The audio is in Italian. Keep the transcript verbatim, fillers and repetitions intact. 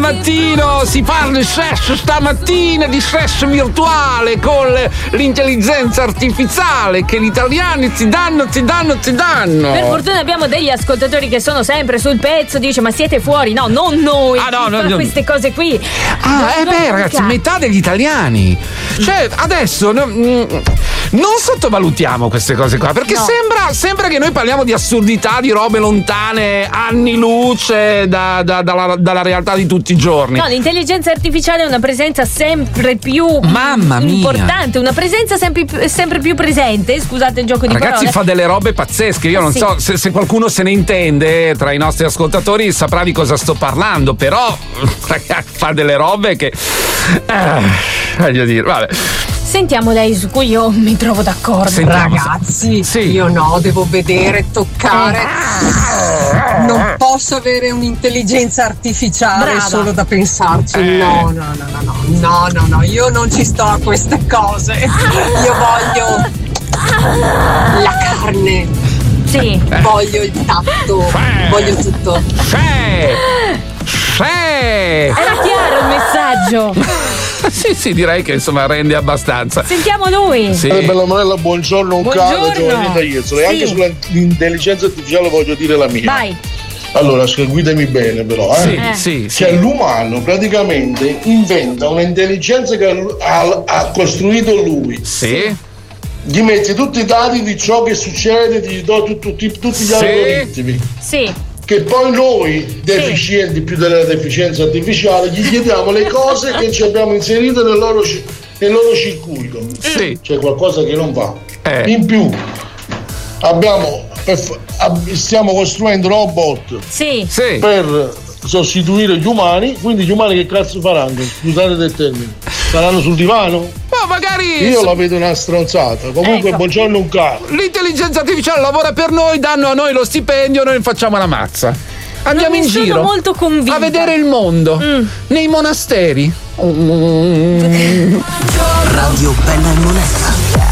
mattino si parla di sesso stamattina, di sesso virtuale con l'intelligenza artificiale che gli italiani ti danno, ti danno, ti danno. Per fortuna abbiamo degli ascoltatori che sono sempre sul pezzo, dice ma siete fuori? No, non noi. Ah, no, no, no, queste cose qui. Ah, eh beh, ragazzi, ca- metà degli italiani. Cioè, adesso no, non sottovalutiamo queste cose qua, perché no. sembra, sembra che noi parliamo di assurdità, di robe lontane, anni luce da, da, dalla, dalla realtà di tutti i giorni. No, l'intelligenza artificiale è una presenza sempre più Mamma mia. importante, una presenza sempre, sempre più presente. Scusate il gioco di Ragazzi, parole. fa delle robe pazzesche. Io non sì. so se, se qualcuno se ne intende tra i nostri ascoltatori, saprà di cosa sto parlando, però ragazzi, fa delle robe che eh, voglio dire, vabbè. Sentiamo lei su cui io mi trovo d'accordo. Sentiamo. Ragazzi, sì. io no, devo vedere, toccare. Non posso avere un'intelligenza artificiale Brava. solo da pensarci. Eh. No, no, no, no, no, no, no, no, io non ci sto a queste cose. Io voglio la carne. Sì. Voglio il tatto. Fe. Voglio tutto. Fe. Fe. Era chiaro il messaggio. Sì, sì, direi che insomma rende abbastanza. Sentiamo lui. Sì. Eh, bella Manella, buongiorno, un buongiorno. caro Giovanni Tagliezzo. E sì. anche sull'intelligenza artificiale voglio dire la mia. Vai. Allora, seguitemi bene però, eh. Sì, eh. sì, Cioè, sì. l'umano praticamente inventa un'intelligenza che ha, ha costruito lui. Sì. Gli metti tutti i dati di ciò che succede, ti do tutti, tutti, tutti gli sì. algoritmi. Sì. Che poi noi, deficienti sì. più della deficienza artificiale, gli chiediamo le cose che ci abbiamo inserito nel loro, nel loro circuito. Sì. C'è qualcosa che non va. Eh. In più abbiamo stiamo costruendo robot sì. Sì. per sostituire gli umani, quindi gli umani che cazzo faranno? Scusate del termine. Saranno sul divano? Ma magari io la vedo una stronzata. Comunque, ecco. Buongiorno un caro. L'intelligenza artificiale lavora per noi, danno a noi lo stipendio, noi facciamo la mazza. Andiamo non in sono giro molto convinta. a vedere il mondo mm. nei monasteri. Radio Bella e Monella.